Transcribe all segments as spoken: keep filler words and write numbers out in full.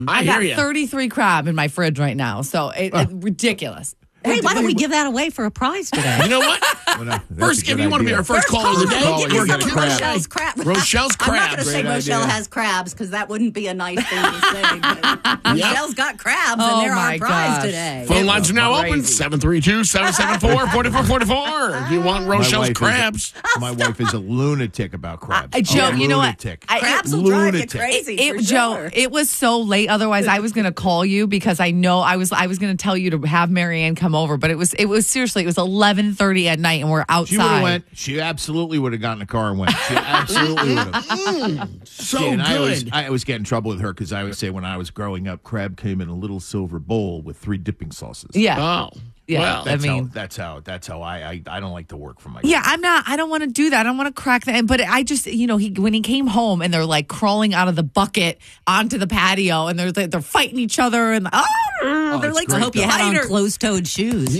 I, I hear got you. thirty-three crab in my fridge right now, so it, Uh. it's ridiculous. Hey, why don't we give that away for a prize today? You know what? Well, no, that's First, a good if you want to be idea. our first, First caller of the caller, day, call, give you're me some gonna of crab. Rochelle's crab. Rochelle's I'm not going to crabs. say Great Rochelle idea. has crabs because that wouldn't be a nice thing to say. But Yep. Rochelle's got crabs, Oh, and they're my our prize gosh. today. Phone lines are now Crazy. open. seven three two, seven seven four, four four four four. If you want My Rochelle's wife is a- crabs. My wife is a lunatic about crabs. Uh, Joe, A you know what? lunatic. I- Crabs will drive you Lunatic. crazy, It, for Joe, sure. it was so late. Otherwise, I was going to call you because I know I was. I was going to tell you to have Marianne come over, but it was. It was seriously. It was eleven thirty at night, and we're She would have outside. went. She absolutely would have gotten in the car and went. She absolutely would have. So Yeah, and good. I always, I always get in trouble with her because I would say when I was growing up, crab came in a little silver bowl with three dipping sauces. Yeah, oh. yeah. Well, I That's mean, how. That's how. That's how I. I, I don't like to work for my. yeah. I'm not. I don't want to do that. I don't want to crack that. But I just, you know, he when he came home and they're like crawling out of the bucket onto the patio and they're they're fighting each other and oh, they're it's like great, I hope you had on spider- closed-toed shoes.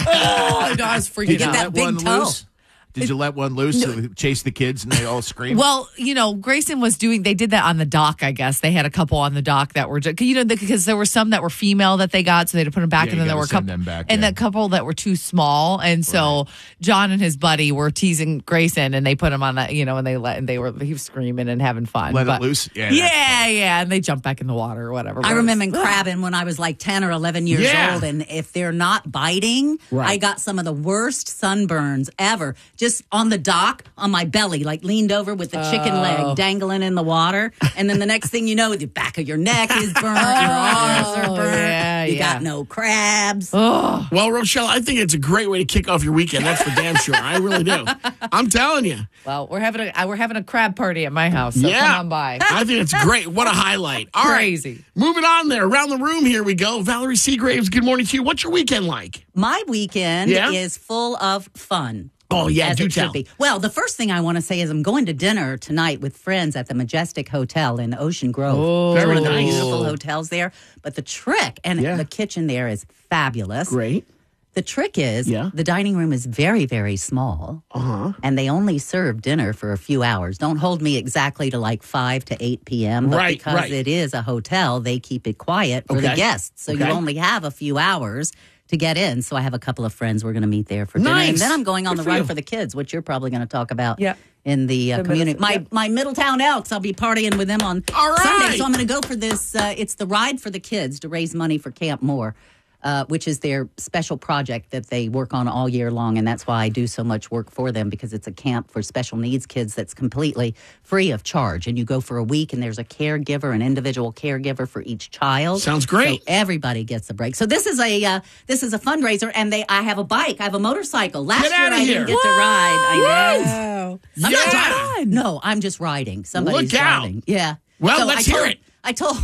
Oh, no, I was freaking Did you out. that let big one toe. loose? Did you let one loose to chase the kids and they all scream? Well, you know, Grayson was doing, they did that on the dock, I guess. They had a couple on the dock that were, just, you know, because there were some that were female that they got, so they had to put them back. Yeah, and then you there were a gotta send couple, them back, and yeah. the couple that were too small. And so John and his buddy were teasing Grayson and they put him on that, you know, and they let, and they were, he was screaming and having fun. Let it But- loose? Yeah, that's Yeah, fun. yeah. And they jumped back in the water or whatever. I But it was- remember crabbing when I was like ten or eleven years Yeah. old. And if they're not biting, Right. I got some of the worst sunburns ever. Just on the dock, on my belly, like leaned over with the chicken Oh. leg dangling in the water. And then the next thing you know, the back of your neck is burnt, your arms are Oh, burnt. yeah, you yeah. got no crabs. Oh, Well, Rochelle, I think it's a great way to kick off your weekend. That's for damn sure. I really do. I'm telling you. well, we're having a, we're having a crab party at my house, so yeah. come on by. I think it's great. What a highlight. All right. Crazy. Moving on there. Around the room, here we go. Valerie Seagraves, good morning to you. What's your weekend like? My weekend Yeah? is full of fun. Oh, yeah, as do it should tell. be. Well, the first thing I want to say is I'm going to dinner tonight with friends at the Majestic Hotel in Ocean Grove. Oh, It's very one of the nice. beautiful hotels there. But the trick, and Yeah. the kitchen there is fabulous. Great. The trick is Yeah. the dining room is very, very small. Uh-huh. And they only serve dinner for a few hours. Don't hold me exactly to like five to eight p.m. But Right, because right. it is a hotel, they keep it quiet for the Okay. guests. So Okay. you only have a few hours to get in. So I have a couple of friends we're going to meet there for dinner. Nice. And then I'm going on Good the for run you. for the kids, which you're probably going to talk about Yeah. in the, uh, The community. Middle- My yep. my Middletown Elks, I'll be partying with them on All right. Sunday. So I'm going to go for this. Uh, it's the Ride for the Kids to raise money for Camp Moore. Uh, which is their special project that they work on all year long. And that's why I do so much work for them, because it's a camp for special needs kids that's completely free of charge. And you go for a week and there's a caregiver, an individual caregiver for each child. Sounds great. So everybody gets a break. So this is a uh, this is a fundraiser, and they I have a bike. I have a motorcycle. Last Get year outta I here. didn't get to ride. I know. I'm not Yeah. driving. No, I'm just riding. Somebody's Look out. driving. Yeah. Well, So let's I hear told- it. I told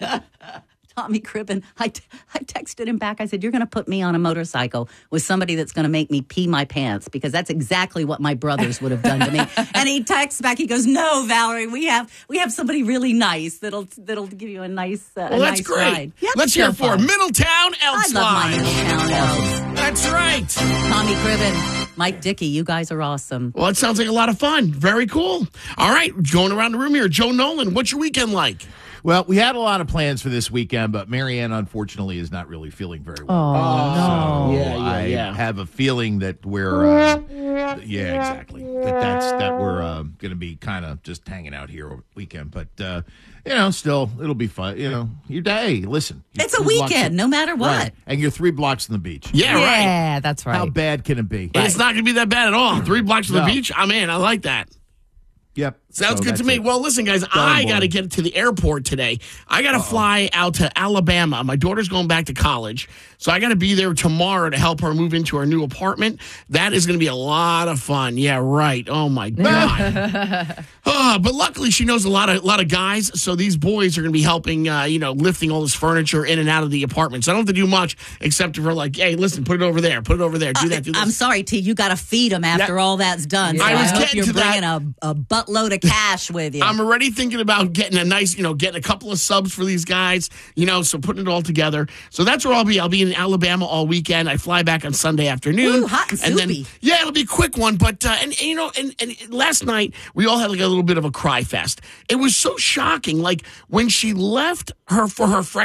Tommy Cribbin, I, t- I texted him back. I said, you're going to put me on a motorcycle with somebody that's going to make me pee my pants, because that's exactly what my brothers would have done to me. And he texts back. He goes, no, Valerie, we have we have somebody really nice that'll that'll give you a nice uh, Well, a that's nice great. ride. Yep, Let's hear so it for fun. Middletown I Elks love my Live. Middletown Elves. That's right. Tommy Cribbin, Mike Dickey, you guys are awesome. Well, it sounds like a lot of fun. Very cool. All right, going around the room here. Joe Nolan, what's your weekend like? Well, we had a lot of plans for this weekend, but Marianne, unfortunately, is not really feeling very well. Oh, So Yeah, yeah, I yeah. have a feeling that we're, uh, yeah, exactly. That that's that we're uh, going to be kind of just hanging out here over the weekend. But uh, you know, still, it'll be fun. You know, your day. Listen, you're It's a three blocks weekend, from- no matter what. Right. And you're three blocks from the beach. Yeah, right. Yeah, that's right. How bad can it be? It's not going to be that bad at all. Three blocks from the No. beach. I'm in. I like that. Yep. Sounds So good to that's me. it. Well, listen, guys, I boy. got to get to the airport today. I got to fly out to Alabama. My daughter's going back to college, so I got to be there tomorrow to help her move into her new apartment. That is going to be a lot of fun. Yeah, right. Oh my god. Oh, but luckily, she knows a lot of lot of guys, so these boys are going to be helping, uh, you know, lifting all this furniture in and out of the apartment. So I don't have to do much except for like, hey, listen, put it over there, put it over there, do that, do this. I'm sorry, T. You got to feed them after Yeah. all that's done. So I I, was hope getting you're to that. bringing a, a buttload of cash with you. I'm already thinking about getting a nice, you know, getting a couple of subs for these guys, you know, so putting it all together. So that's where I'll be. I'll be in Alabama all weekend. I fly back on Sunday afternoon. Ooh, hot and then, soupy. yeah, it'll be a quick one. But, uh, and, and, you know, and, and last night we all had like a little bit of a cry fest. It was so shocking. Like when she left her for her freshman